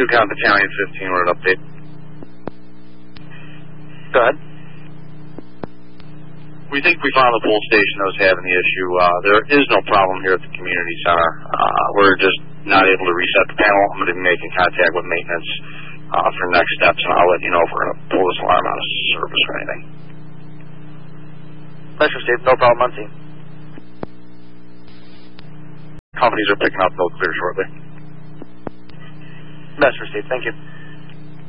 DuCount Battalion 15, we're at update. Go ahead. We think we found the pull station that was having the issue. There is no problem here at the community center. We're just not able to reset the panel. I'm going to be making contact with maintenance for next steps, and I'll let you know if we're going to pull this alarm out of service or anything. Metro State, no problem, on scene. Companies are picking up, they'll clear shortly. Metro State, thank you.